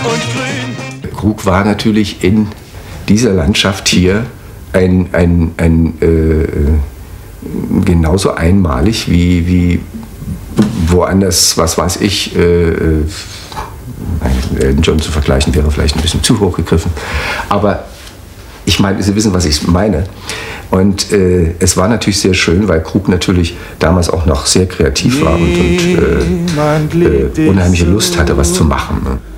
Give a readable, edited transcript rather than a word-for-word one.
Krug war natürlich in dieser Landschaft hier genauso einmalig wie woanders, was weiß ich, Elton John zu vergleichen wäre vielleicht ein bisschen zu hoch gegriffen. Aber ich meine, Sie wissen, was ich meine. Und es war natürlich sehr schön, weil Krug natürlich damals auch noch sehr kreativ war und unheimliche Lust hatte, was zu machen. Ne?